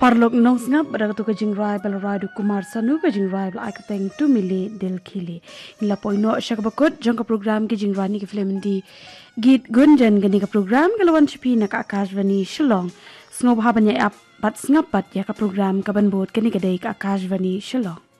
parlok nong snap bada tu ka jingrai bal radu kumar sanu ka jingrai bal akateng tu mili del khili ila poino shak bakut jong ka program ki jingrani ki film di git gunjan gani ka program kalawan chipi na ka akashvani shillong snob habanya ap pat snap pat ya ka program ka ban bot kani ka dei ka akashvani shillong